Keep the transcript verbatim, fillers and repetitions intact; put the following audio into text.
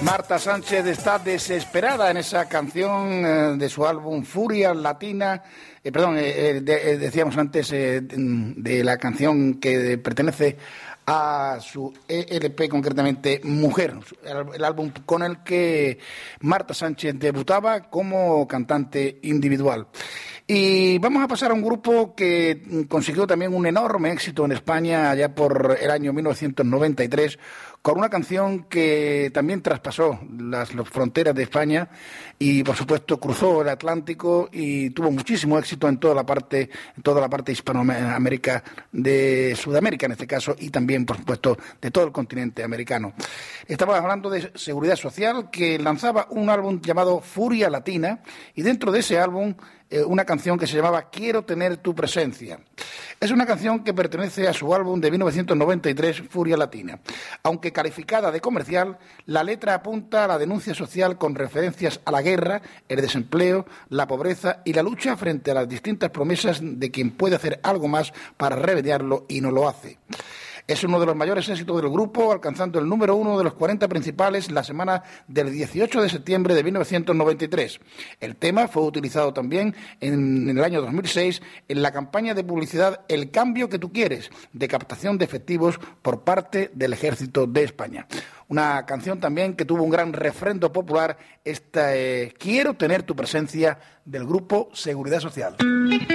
Marta Sánchez está desesperada en esa canción eh, de su álbum Furia Latina, eh, perdón, eh, de, eh, decíamos antes eh, de la canción que pertenece a su E L P, concretamente Mujer, el, el álbum con el que Marta Sánchez debutaba como cantante individual. Y vamos a pasar a un grupo que consiguió también un enorme éxito en España allá por el año mil novecientos noventa y tres, con una canción que también traspasó las, las fronteras de España y, por supuesto, cruzó el Atlántico y tuvo muchísimo éxito en toda la parte, en toda la parte hispanoamérica de Sudamérica, en este caso, y también, por supuesto, de todo el continente americano. Estamos hablando de Seguridad Social, que lanzaba un álbum llamado Furia Latina, y dentro de ese álbum eh, una canción que se llamaba Quiero tener tu presencia. Es una canción que pertenece a su álbum de mil novecientos noventa y tres, Furia Latina. Aunque calificada de comercial, la letra apunta a la denuncia social con referencias a la guerra, el desempleo, la pobreza y la lucha frente a las distintas promesas de quien puede hacer algo más para remediarlo y no lo hace. Es uno de los mayores éxitos del grupo, alcanzando el número uno de los cuarenta principales la semana del dieciocho de septiembre de mil novecientos noventa y tres. El tema fue utilizado también en, en el año dos mil seis en la campaña de publicidad El cambio que tú quieres, de captación de efectivos por parte del Ejército de España. Una canción también que tuvo un gran refrendo popular, esta eh, Quiero tener tu presencia, del grupo Seguridad Social.